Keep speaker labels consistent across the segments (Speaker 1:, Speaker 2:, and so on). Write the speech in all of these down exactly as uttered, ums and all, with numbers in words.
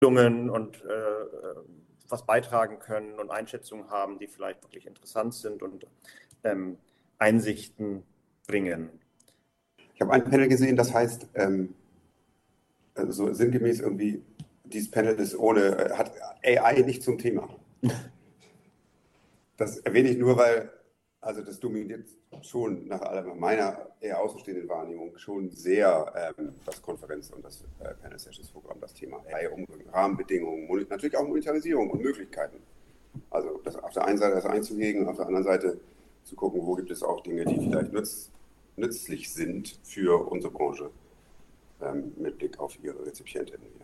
Speaker 1: und äh, was beitragen können und Einschätzungen haben, die vielleicht wirklich interessant sind und ähm, Einsichten bringen.
Speaker 2: Ich habe ein Panel gesehen, das heißt, ähm, also so sinngemäß irgendwie, dieses Panel ist ohne, äh, hat A I nicht zum Thema. Das erwähne ich nur, weil, also das dominiert schon nach aller meiner eher außenstehenden Wahrnehmung schon sehr ähm, das Konferenz- und das äh, Panel-Sessions-Programm, das Thema A I, Umgang, Rahmenbedingungen, natürlich auch Monetarisierung und Möglichkeiten. Also das auf der einen Seite das einzuhegen, auf der anderen Seite zu gucken, wo gibt es auch Dinge, die vielleicht nütz, nützlich sind für unsere Branche ähm, mit Blick auf ihre Rezipientinnen. Ja.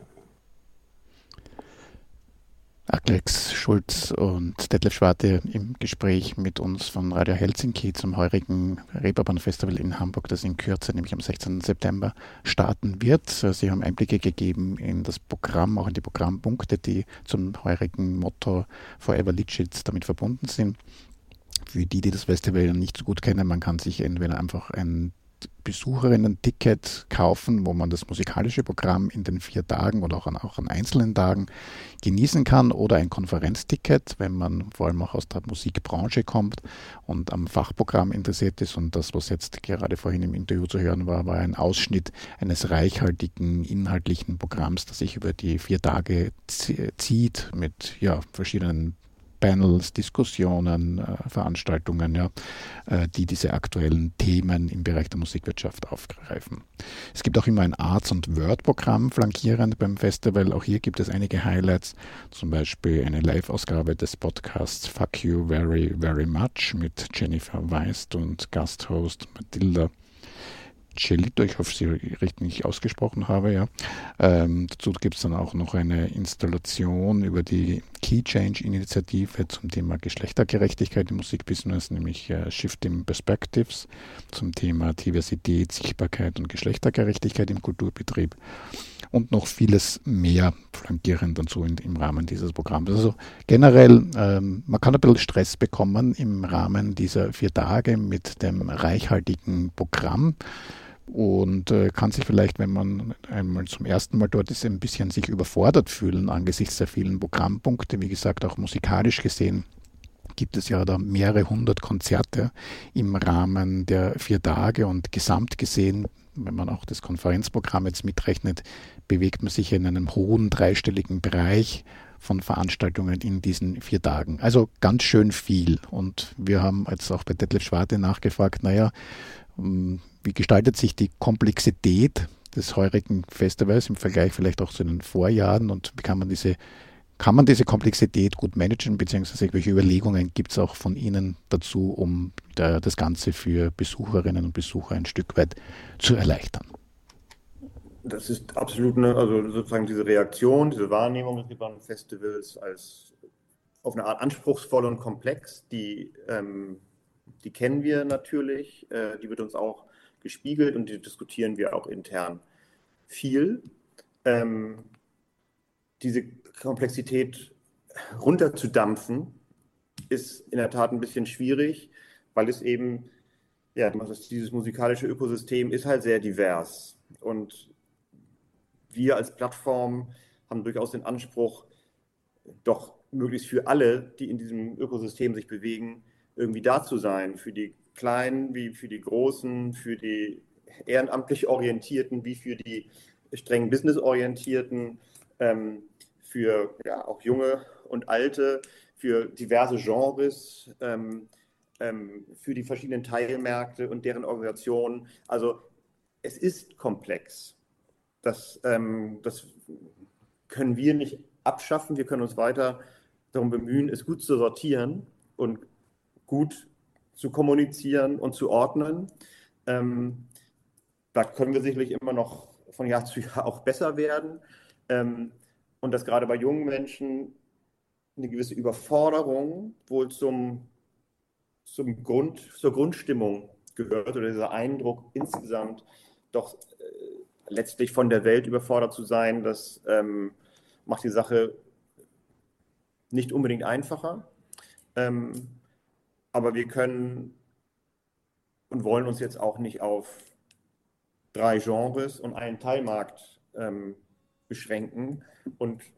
Speaker 3: Alex Schulz und Detlef Schwarte im Gespräch mit uns von Radio Helsinki zum heurigen Reeperbahn Festival in Hamburg, das in Kürze, nämlich am sechzehnten September, starten wird. Sie haben Einblicke gegeben in das Programm, auch in die Programmpunkte, die zum heurigen Motto Forever Litschitz damit verbunden sind. Für die, die das Festival nicht so gut kennen, man kann sich entweder einfach ein Besucherinnen-Ticket kaufen, wo man das musikalische Programm in den vier Tagen oder auch an, auch an einzelnen Tagen genießen kann, oder ein Konferenzticket, wenn man vor allem auch aus der Musikbranche kommt und am Fachprogramm interessiert ist. Und das, was jetzt gerade vorhin im Interview zu hören war, war ein Ausschnitt eines reichhaltigen inhaltlichen Programms, das sich über die vier Tage zieht mit ja, verschiedenen Panels, Diskussionen, äh, Veranstaltungen, ja, äh, die diese aktuellen Themen im Bereich der Musikwirtschaft aufgreifen. Es gibt auch immer ein Arts- und Word-Programm flankierend beim Festival. Auch hier gibt es einige Highlights, zum Beispiel eine Live-Ausgabe des Podcasts Fuck You Very, Very Much mit Jennifer Weist und Gasthost Matilda Celito, ich hoffe, ich sie richtig ausgesprochen habe, ja. Ähm, dazu gibt es dann auch noch eine Installation über die Key Change Initiative zum Thema Geschlechtergerechtigkeit im Musikbusiness, nämlich äh, Shifting Perspectives zum Thema Diversität, Sichtbarkeit und Geschlechtergerechtigkeit im Kulturbetrieb und noch vieles mehr flankierend dazu in, im Rahmen dieses Programms. Also generell, ähm, man kann ein bisschen Stress bekommen im Rahmen dieser vier Tage mit dem reichhaltigen Programm. Und äh, kann sich vielleicht, wenn man einmal zum ersten Mal dort ist, ein bisschen sich überfordert fühlen angesichts der vielen Programmpunkte. Wie gesagt, auch musikalisch gesehen gibt es ja da mehrere hundert Konzerte im Rahmen der vier Tage, und gesamt gesehen, wenn man auch das Konferenzprogramm jetzt mitrechnet, bewegt man sich in einem hohen dreistelligen Bereich von Veranstaltungen in diesen vier Tagen. Also ganz schön viel. Und wir haben jetzt auch bei Detlef Schwarte nachgefragt, naja, wie gestaltet sich die Komplexität des heurigen Festivals im Vergleich vielleicht auch zu den Vorjahren, und wie kann man diese, kann man diese Komplexität gut managen, beziehungsweise welche Überlegungen gibt es auch von Ihnen dazu, um da, das Ganze für Besucherinnen und Besucher ein Stück weit zu erleichtern?
Speaker 1: Das ist absolut eine, also sozusagen diese Reaktion, diese Wahrnehmung des Reeperbahn Festivals als auf eine Art anspruchsvoll und komplex, die ähm, Die kennen wir natürlich, äh, die wird uns auch gespiegelt und die diskutieren wir auch intern viel. Ähm, diese Komplexität runterzudampfen ist in der Tat ein bisschen schwierig, weil es eben, ja, dieses musikalische Ökosystem ist halt sehr divers. Und wir als Plattform haben durchaus den Anspruch, doch möglichst für alle, die in diesem Ökosystem sich bewegen, irgendwie da zu sein, für die Kleinen wie für die Großen, für die ehrenamtlich Orientierten wie für die streng businessorientierten, ähm, für ja, auch Junge und Alte, für diverse Genres, ähm, ähm, für die verschiedenen Teilmärkte und deren Organisationen. Also es ist komplex. Das, ähm, das können wir nicht abschaffen. Wir können uns weiter darum bemühen, es gut zu sortieren und gut zu kommunizieren und zu ordnen. Ähm, da können wir sicherlich immer noch von Jahr zu Jahr auch besser werden. Ähm, und dass gerade bei jungen Menschen eine gewisse Überforderung wohl zum, zum Grund, zur Grundstimmung gehört, oder dieser Eindruck insgesamt doch äh, letztlich von der Welt überfordert zu sein, das ähm, macht die Sache nicht unbedingt einfacher. Ähm, aber wir können und wollen uns jetzt auch nicht auf drei Genres und einen Teilmarkt ähm, beschränken und